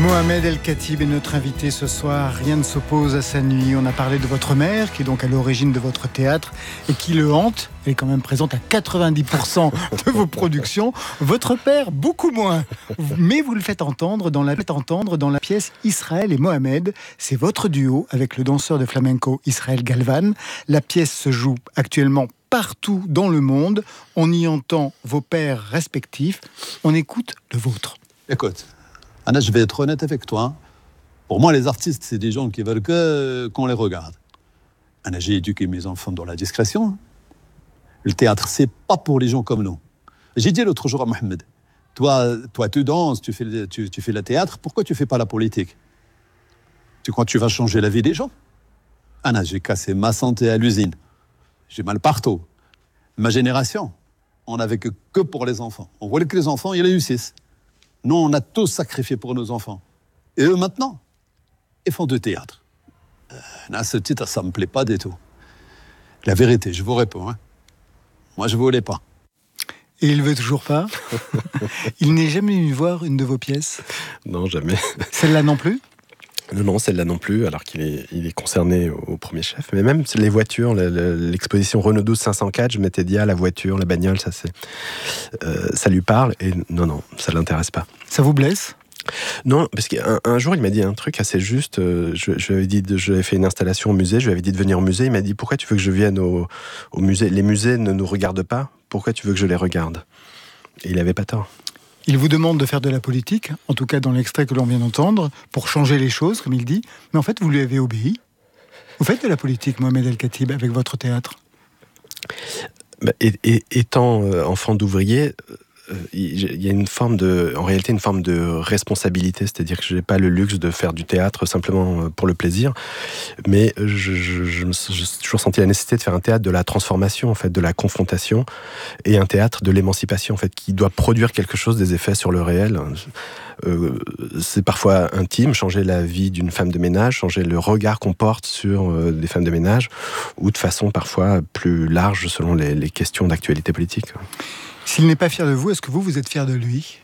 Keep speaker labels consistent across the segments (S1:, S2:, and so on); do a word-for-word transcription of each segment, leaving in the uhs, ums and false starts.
S1: Mohamed El Khatib est notre invité ce soir. Rien ne s'oppose à sa nuit. On a parlé de votre mère, qui est donc à l'origine de votre théâtre et qui le hante. Elle est quand même présente à quatre-vingt-dix pour cent de vos productions. Votre père, beaucoup moins. Mais vous le faites entendre dans la, faites entendre dans la pièce Israël et Mohamed. C'est votre duo avec le danseur de flamenco Israël Galvan. La pièce se joue actuellement partout dans le monde. On y entend vos pères respectifs. On écoute le vôtre.
S2: Écoute. Anna, je vais être honnête avec toi. Pour moi, les artistes, c'est des gens qui veulent que, qu'on les regarde. Anna, j'ai éduqué mes enfants dans la discrétion. Le théâtre, c'est pas pour les gens comme nous. J'ai dit l'autre jour à Mohamed, toi, toi tu danses, tu fais, tu, tu fais le théâtre, pourquoi tu fais pas la politique? Tu crois que tu vas changer la vie des gens? Anna, j'ai cassé ma santé à l'usine. J'ai mal partout. Ma génération, on n'a vécu que pour les enfants. On voulait que les enfants, ils réussissent. Nous, on a tous sacrifié pour nos enfants. Et eux, maintenant, ils font du théâtre. Euh, à ce titre, ça ne me plaît pas du tout. La vérité, je vous réponds. Hein. Moi, je ne voulais pas.
S1: Et il ne veut toujours pas? Il n'est jamais venu voir une de vos pièces?
S3: Non, jamais.
S1: Celle-là non plus?
S3: Non, non, celle-là non plus, alors qu'il est, il est concerné au, au premier chef. Mais même les voitures, le, le, l'exposition Renault douze cinq cent quatre, je m'étais dit, ah, la voiture, la bagnole, ça, c'est, euh, ça lui parle. Et non, non, ça ne l'intéresse pas.
S1: Ça vous blesse?
S3: Non, parce qu'un un jour, il m'a dit un truc assez juste. Euh, je, je lui avais dit, je lui avais fait une installation au musée, je lui avais dit de venir au musée. Il m'a dit, pourquoi tu veux que je vienne au, au musée? Les musées ne nous regardent pas. Pourquoi tu veux que je les regarde? Et il n'avait pas tort.
S1: Il vous demande de faire de la politique, en tout cas dans l'extrait que l'on vient d'entendre, pour changer les choses, comme il dit. Mais en fait, vous lui avez obéi. Vous faites de la politique, Mohamed El Khatib, avec votre théâtre.
S3: Bah, et, et, étant euh, enfant d'ouvrier, euh, il y a une forme de, en réalité, une forme de responsabilité. C'est-à-dire que je n'ai pas le luxe de faire du théâtre simplement pour le plaisir. Mais je, je, je, je, j'ai toujours senti la nécessité de faire un théâtre de la transformation, en fait, de la confrontation, et un théâtre de l'émancipation, en fait, qui doit produire quelque chose, des effets sur le réel. Euh, c'est parfois intime, changer la vie d'une femme de ménage, changer le regard qu'on porte sur euh, des femmes de ménage, ou de façon parfois plus large selon les, les questions d'actualité politique.
S1: S'il n'est pas fier de vous, est-ce que vous, vous êtes fier de lui?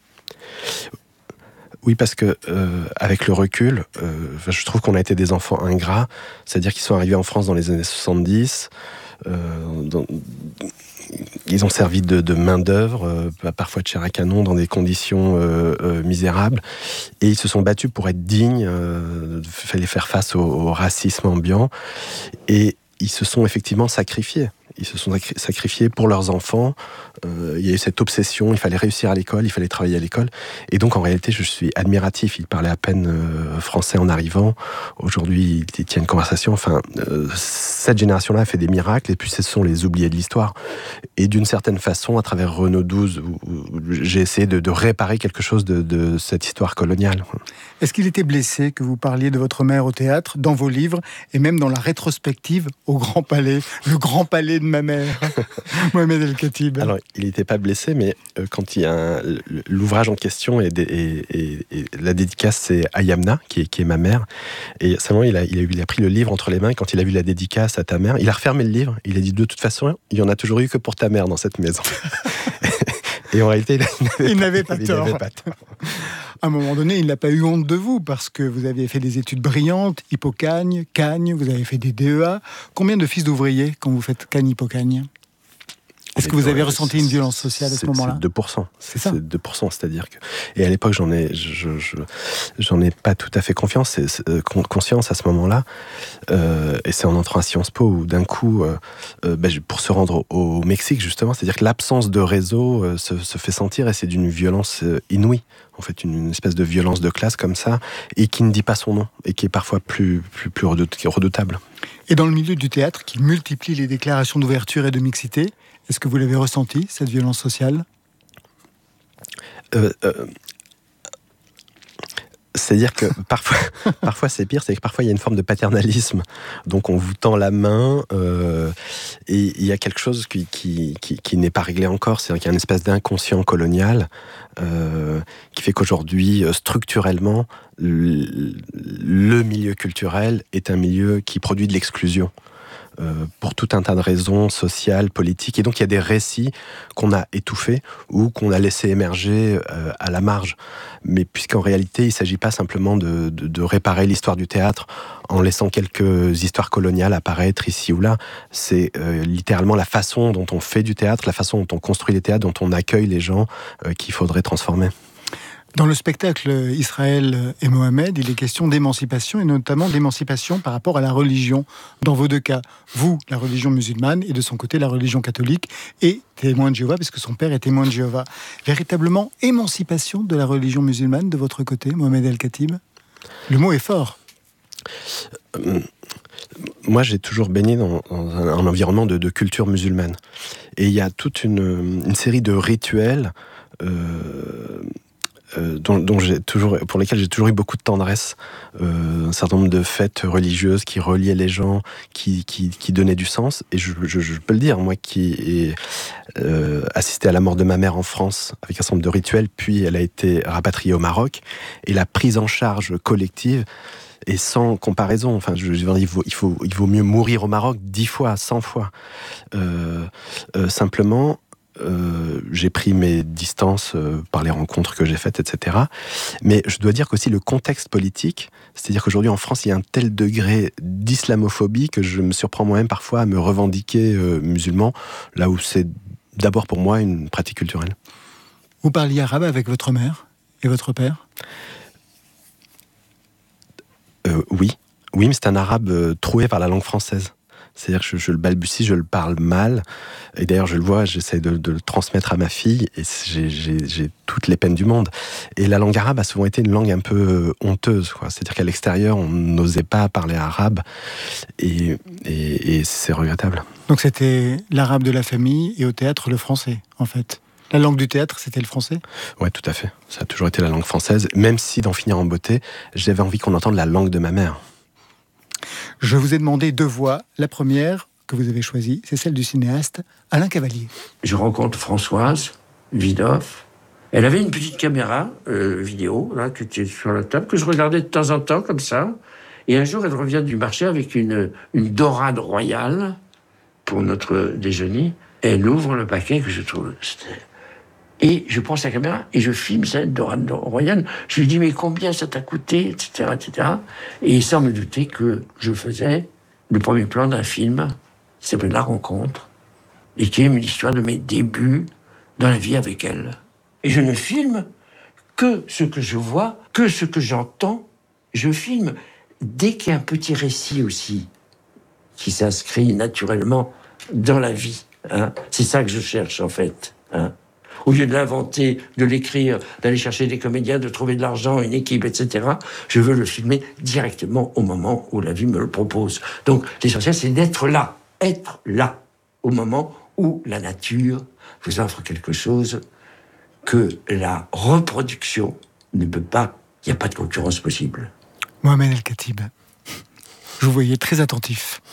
S3: Oui, parce que euh, avec le recul, euh, je trouve qu'on a été des enfants ingrats, c'est-à-dire qu'ils sont arrivés en France dans les années soixante-dix, euh, dans, ils ont servi de, de main-d'œuvre, euh, parfois de chair à canon, dans des conditions euh, euh, misérables, et ils se sont battus pour être dignes, euh, fallait faire face au, au racisme ambiant, et ils se sont effectivement sacrifiés. Ils se sont sacrifiés pour leurs enfants. Euh, il y a eu cette obsession, il fallait réussir à l'école, il fallait travailler à l'école. Et donc, en réalité, je suis admiratif. Il parlait à peine euh, français en arrivant. Aujourd'hui, il tient une conversation. Enfin, euh, cette génération-là a fait des miracles, et puis ce sont les oubliés de l'histoire. Et d'une certaine façon, à travers Renault douze, où, où j'ai essayé de, de réparer quelque chose de, de cette histoire coloniale.
S1: Est-ce qu'il était blessé que vous parliez de votre mère au théâtre, dans vos livres, et même dans la rétrospective au Grand Palais, le Grand Palais de ma mère, Mohamed El Khatib?
S3: Alors, il n'était pas blessé, mais euh, quand il y a un, l'ouvrage en question, et, et, et, et la dédicace, c'est Ayamna, qui est, qui est ma mère, et seulement il a, il, a, il a pris le livre entre les mains, et quand il a vu la dédicace à ta mère, il a refermé le livre, il a dit, de toute façon, il n'y en a toujours eu que pour ta mère dans cette maison. Et en réalité, il n'avait pas,
S1: pas, tort.
S3: pas tort.
S1: À un moment donné, il n'a pas eu honte de vous, parce que vous aviez fait des études brillantes, Hippocagne, Cagne, vous avez fait des D E A. Combien de fils d'ouvriers quand vous faites Cagne, Hippocagne? Est-ce que vous avez ressenti une violence sociale à ce moment-là?
S3: C'est deux pour cent.
S1: C'est ça.
S3: C'est deux pour cent, c'est-à-dire que... Et à l'époque, j'en ai, je, je, j'en ai pas tout à fait confiance, c'est, c'est, euh, conscience à ce moment-là. Euh, et c'est en entrant à Sciences Po où, d'un coup, euh, euh, bah, pour se rendre au, au Mexique, justement, c'est-à-dire que l'absence de réseau euh, se, se fait sentir, et c'est d'une violence euh, inouïe. En fait, une, une espèce de violence de classe comme ça, et qui ne dit pas son nom, et qui est parfois plus, plus, plus redoutable.
S1: Et dans le milieu du théâtre, qui multiplie les déclarations d'ouverture et de mixité, est-ce que vous l'avez ressenti, cette violence sociale?
S3: euh, euh, C'est-à-dire que parfois, parfois c'est pire, c'est que parfois il y a une forme de paternalisme. Donc on vous tend la main, euh, et il y a quelque chose qui, qui, qui, qui n'est pas réglé encore. C'est-à-dire qu'il y a une espèce d'inconscient colonial euh, qui fait qu'aujourd'hui, structurellement, le, le milieu culturel est un milieu qui produit de l'exclusion. euh, pour tout un tas de raisons sociales, politiques. Et donc, il y a des récits qu'on a étouffés ou qu'on a laissés émerger euh, à la marge. Mais puisqu'en réalité, il ne s'agit pas simplement de, de, de réparer l'histoire du théâtre en laissant quelques histoires coloniales apparaître ici ou là. C'est euh, littéralement la façon dont on fait du théâtre, la façon dont on construit les théâtres, dont on accueille les gens euh, qu'il faudrait transformer.
S1: Dans le spectacle Israël et Mohamed, il est question d'émancipation, et notamment d'émancipation par rapport à la religion. Dans vos deux cas, vous, la religion musulmane, et de son côté, la religion catholique, et témoin de Jéhovah, parce que son père est témoin de Jéhovah. Véritablement, émancipation de la religion musulmane de votre côté, Mohamed El-Khatib? Le mot est fort.
S3: Euh, moi, j'ai toujours baigné dans, dans un, un environnement de, de culture musulmane. Et il y a toute une, une série de rituels... Euh, Euh, dont, dont j'ai toujours, pour lesquels j'ai toujours eu beaucoup de tendresse, euh, un certain nombre de fêtes religieuses qui reliaient les gens, qui, qui, qui donnaient du sens. Et je, je, je peux le dire, moi qui ai euh, assisté à la mort de ma mère en France avec un certain nombre de rituels, puis elle a été rapatriée au Maroc, et la prise en charge collective est sans comparaison. Enfin, je, je, il, vaut, il, faut, il vaut mieux mourir au Maroc dix fois, cent fois. Euh, euh, simplement... Euh, j'ai pris mes distances euh, par les rencontres que j'ai faites, et cetera. Mais je dois dire qu'aussi le contexte politique, c'est-à-dire qu'aujourd'hui en France, il y a un tel degré d'islamophobie que je me surprends moi-même parfois à me revendiquer euh, musulman, là où c'est d'abord pour moi une pratique culturelle.
S1: Vous parliez arabe avec votre mère et votre père ?
S3: euh, Oui, oui, mais c'est un arabe euh, troué par la langue française. C'est-à-dire que je, je le balbutie, je le parle mal. Et d'ailleurs, je le vois, j'essaie de, de le transmettre à ma fille, et j'ai, j'ai, j'ai toutes les peines du monde. Et la langue arabe a souvent été une langue un peu honteuse, quoi. C'est-à-dire qu'à l'extérieur, on n'osait pas parler arabe, et, et, et c'est regrettable.
S1: Donc c'était l'arabe de la famille, et au théâtre, le français, en fait. La langue du théâtre, c'était le français ?
S3: Ouais, tout à fait. Ça a toujours été la langue française, même si, d'en finir en beauté, j'avais envie qu'on entende la langue de ma mère.
S1: Je vous ai demandé deux voix. La première que vous avez choisie, c'est celle du cinéaste Alain Cavalier.
S4: Je rencontre Françoise Widoff. Elle avait une petite caméra euh, vidéo là, qui était sur la table, que je regardais de temps en temps comme ça. Et un jour, elle revient du marché avec une, une dorade royale pour notre déjeuner. Et elle ouvre le paquet que je trouve... C'était... Et je prends sa caméra et je filme cette dorade royale. Je lui dis, mais combien ça t'a coûté, et cetera, et cetera. Et sans me douter que je faisais le premier plan d'un film qui s'appelle La Rencontre, et qui est une histoire de mes débuts dans la vie avec elle. Et je ne filme que ce que je vois, que ce que j'entends. Je filme dès qu'il y a un petit récit aussi qui s'inscrit naturellement dans la vie. Hein. C'est ça que je cherche, en fait. Hein. Au lieu de l'inventer, de l'écrire, d'aller chercher des comédiens, de trouver de l'argent, une équipe, et cetera, je veux le filmer directement au moment où la vie me le propose. Donc, l'essentiel, c'est d'être là, être là, au moment où la nature vous offre quelque chose que la reproduction ne peut pas, il n'y a pas de concurrence possible.
S1: Mohamed El-Khatib, je vous voyais très attentif.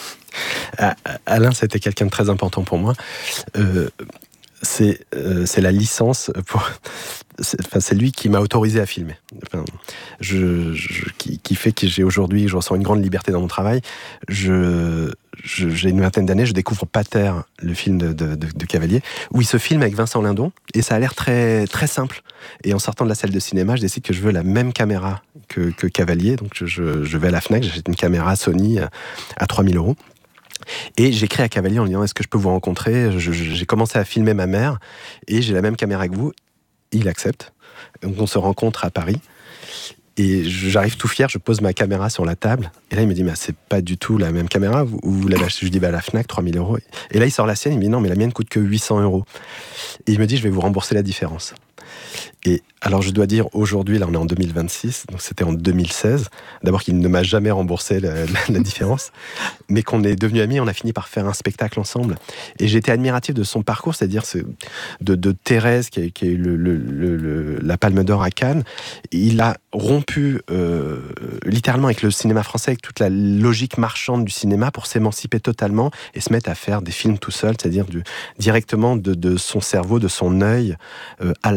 S3: Alain, c'était quelqu'un de très important pour moi. Euh, c'est, euh, c'est la licence pour... C'est, enfin, c'est lui qui m'a autorisé à filmer. Enfin, je, je, qui, qui fait que j'ai aujourd'hui, je ressens une grande liberté dans mon travail. Je, je, j'ai une vingtaine d'années, je découvre Pater, le film de, de, de, de Cavalier, où il se filme avec Vincent Lindon, et ça a l'air très, très simple. Et en sortant de la salle de cinéma, je décide que je veux la même caméra que, que Cavalier. Donc je, je, je vais à la Fnac, j'achète une caméra Sony à, à trois mille euros. Et j'écris à Cavalier en lui disant, est-ce que je peux vous rencontrer ? je, je, J'ai commencé à filmer ma mère, et j'ai la même caméra que vous. Il accepte. Donc on se rencontre à Paris. Et j'arrive tout fier, je pose ma caméra sur la table. Et là, il me dit, mais c'est pas du tout la même caméra. Vous, vous l'avez achetée ? Je dis, bah, à la Fnac, trois mille euros. Et là, il sort la sienne. Il me dit, non, mais la mienne coûte que huit cents euros. Et il me dit, je vais vous rembourser la différence. Et alors, je dois dire, aujourd'hui, là, on est en deux mille vingt-six, donc c'était en deux mille seize. D'abord, qu'il ne m'a jamais remboursé la, la, la différence, mais qu'on est devenus amis, on a fini par faire un spectacle ensemble. Et j'étais admiratif de son parcours, c'est-à-dire de, de Thérèse, qui a, qui a eu le, le, le, le, la Palme d'Or à Cannes. Il a rompu euh, littéralement avec le cinéma français, avec toute la logique marchande du cinéma, pour s'émanciper totalement et se mettre à faire des films tout seul, c'est-à-dire du, directement de, de son cerveau, de son œil, euh, à la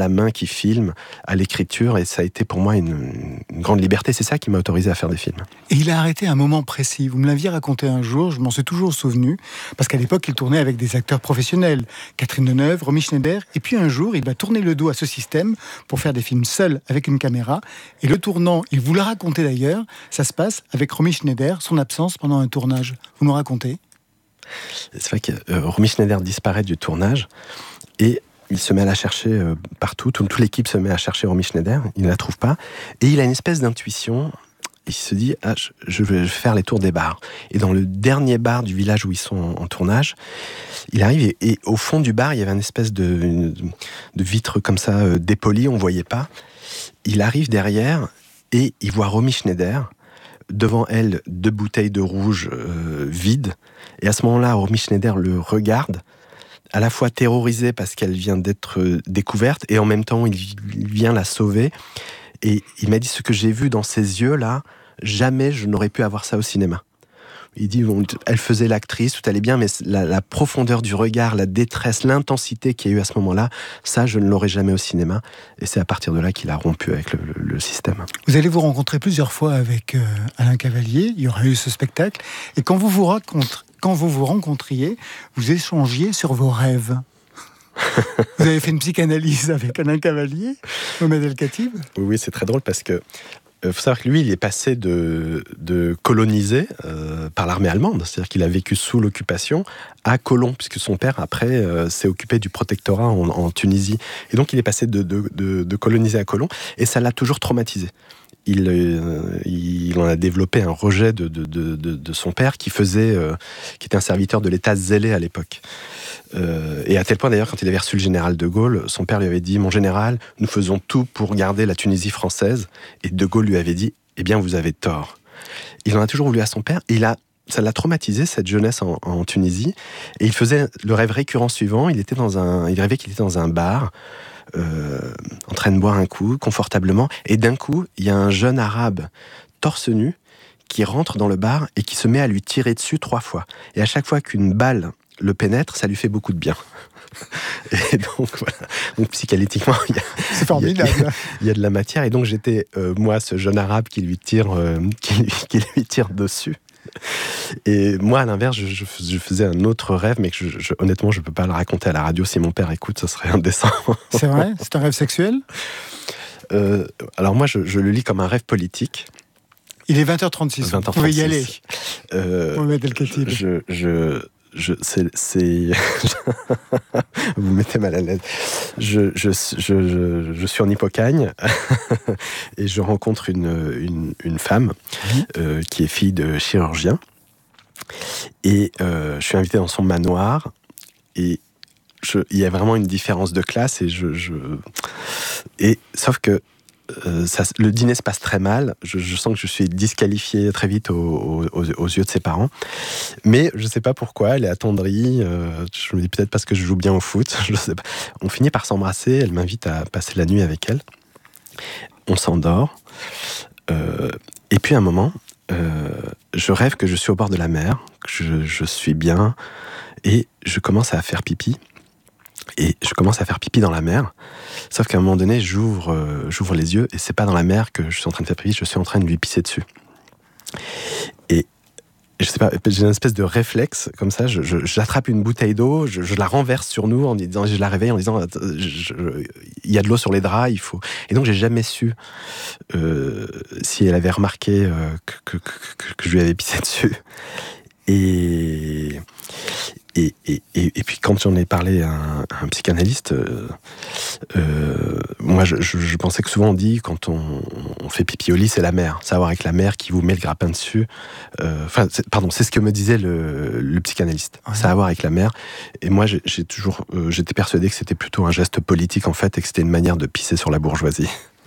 S3: la main qui filme à l'écriture, et ça a été pour moi une, une grande liberté. C'est ça qui m'a autorisé à faire des films.
S1: Et il a arrêté à un moment précis. Vous me l'aviez raconté un jour, je m'en suis toujours souvenu, parce qu'à l'époque, il tournait avec des acteurs professionnels, Catherine Deneuve, Romy Schneider, et puis un jour, il va tourner le dos à ce système pour faire des films seul avec une caméra. Et le tournant, il vous l'a raconté d'ailleurs, ça se passe avec Romy Schneider, son absence pendant un tournage. Vous nous racontez ?
S3: C'est vrai que euh, Romy Schneider disparaît du tournage, et il se met à la chercher euh, partout, toute, toute l'équipe se met à chercher Romy Schneider, il ne la trouve pas, et il a une espèce d'intuition, il se dit ah, je, je vais faire les tours des bars. Et dans le dernier bar du village où ils sont en, en tournage, il arrive, et, et au fond du bar, il y avait une espèce de, une, de vitre comme ça, euh, dépolie, on ne voyait pas. Il arrive derrière, et il voit Romy Schneider, devant elle, deux bouteilles de rouge euh, vides, et à ce moment-là, Romy Schneider le regarde, à la fois terrorisée parce qu'elle vient d'être découverte, et en même temps, il vient la sauver. Et il m'a dit, ce que j'ai vu dans ses yeux, là, jamais je n'aurais pu avoir ça au cinéma. Il dit, bon, elle faisait l'actrice, tout allait bien, mais la, la profondeur du regard, la détresse, l'intensité qu'il y a eu à ce moment-là, ça, je ne l'aurais jamais au cinéma. Et c'est à partir de là qu'il a rompu avec le, le, le système.
S1: Vous allez vous rencontrer plusieurs fois avec euh, Alain Cavalier, il y aura eu ce spectacle, et quand vous vous rencontrez, quand vous vous rencontriez, vous échangiez sur vos rêves. Vous avez fait une psychanalyse avec Alain Cavalier, Mohamed El Khatib ?
S3: Oui, oui, c'est très drôle parce que il faut savoir que lui, il est passé de, de colonisé euh, par l'armée allemande, c'est-à-dire qu'il a vécu sous l'occupation à colon, puisque son père, après, euh, s'est occupé du protectorat en, en Tunisie. Et donc, il est passé de, de, de, de colonisé à colon, et ça l'a toujours traumatisé. Il, euh, il en a développé un rejet de, de, de, de, de son père qui faisait, euh, qui était un serviteur de l'État zélé à l'époque. Euh, et à tel point d'ailleurs, quand il avait reçu le général de Gaulle, son père lui avait dit « Mon général, nous faisons tout pour garder la Tunisie française ». Et de Gaulle lui avait dit « Eh bien, vous avez tort ». Il en a toujours voulu à son père, et il a, ça l'a traumatisé, cette jeunesse en, en Tunisie. Et il faisait le rêve récurrent suivant, il, était dans un, il rêvait qu'il était dans un bar, Euh, en train de boire un coup, confortablement, et d'un coup, il y a un jeune arabe torse nu qui rentre dans le bar et qui se met à lui tirer dessus trois fois. Et à chaque fois qu'une balle le pénètre, ça lui fait beaucoup de bien. Et donc, voilà. Donc, psychanalytiquement, il y a,
S1: c'est formidable.
S3: Il y a, il y a de la matière. Et donc, j'étais, euh, moi, ce jeune arabe qui lui tire, euh, qui, lui, qui lui tire dessus. Et moi, à l'inverse, je, je, je faisais un autre rêve, mais que je, je, honnêtement, je ne peux pas le raconter à la radio. Si mon père écoute, ce serait indécent.
S1: C'est vrai ? C'est un rêve sexuel ?
S3: euh, Alors moi, je, je le lis comme un rêve politique.
S1: Il est vingt heures trente-six,
S3: vingt heures trente-six.
S1: Vous pouvez y aller.
S3: Euh,
S1: Mohamed El Khatib.
S3: Je... je Je, c'est, c'est... Vous me mettez mal à l'aise. Je, je, je, je, je suis en Hippocagne et je rencontre une, une, une femme euh, qui est fille de chirurgien. Et euh, je suis invité dans son manoir. Et je, il y a vraiment une différence de classe. Et je, je... Et, sauf que Euh, ça, le dîner se passe très mal. Je, je sens que je suis disqualifié très vite aux, aux, aux yeux de ses parents. Mais je ne sais pas pourquoi, elle est attendrie. Euh, je me dis peut-être parce que je joue bien au foot. Je sais pas. On finit par s'embrasser. Elle m'invite à passer la nuit avec elle. On s'endort. Euh, et puis à un moment, euh, je rêve que je suis au bord de la mer, que je, je suis bien. Et je commence à faire pipi. Et je commence à faire pipi dans la mer. Sauf qu'à un moment donné, j'ouvre, euh, j'ouvre les yeux et c'est pas dans la mer que je suis en train de faire pipi, je suis en train de lui pisser dessus. Et je sais pas, j'ai une espèce de réflexe comme ça. Je, je, j'attrape une bouteille d'eau, je, je la renverse sur nous en disant, je la réveille en disant, il y a de l'eau sur les draps, il faut. Et donc j'ai jamais su euh, si elle avait remarqué euh, que, que, que, que je lui avais pissé dessus. Et Et, et, et, et puis quand j'en ai parlé à un, à un psychanalyste, euh, euh, moi je, je, je pensais que souvent on dit quand on, on fait pipi au lit, c'est la mer. C'est à voir avec la mer qui vous met le grappin dessus. Enfin, euh, pardon, c'est ce que me disait le, le psychanalyste. Ouais. C'est à voir avec la mer. Et moi j'ai, j'ai toujours, euh, j'étais persuadé que c'était plutôt un geste politique en fait, et que c'était une manière de pisser sur la bourgeoisie.